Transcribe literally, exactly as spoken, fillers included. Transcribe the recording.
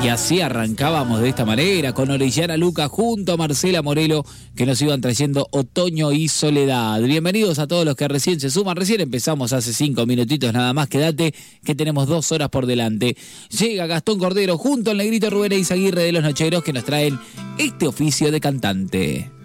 Y así arrancábamos de esta manera, con Orellana Luca junto a Marcela Morelo, que nos iban trayendo Otoño y Soledad. Bienvenidos a todos los que recién se suman. Recién empezamos hace cinco minutitos nada más. Quédate que tenemos dos horas por delante. Llega Gastón Cordero junto al negrito Rubén Eizaguirre de Los Nocheros, que nos traen este oficio de cantante.